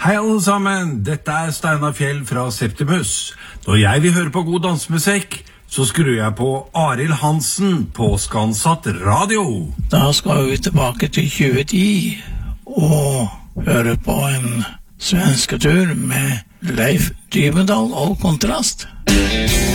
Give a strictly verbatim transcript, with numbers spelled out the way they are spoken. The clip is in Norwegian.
Hei alle sammen, dette er Steinar Fjell fra Septimus. Når jeg vil høre på god dansemusikk, så skrur jeg på Arild Hansen på Skansatt Radio. Da skal vi tilbake til tjue ti og høre på en svensketur med Leif Dybendal og Kontrast.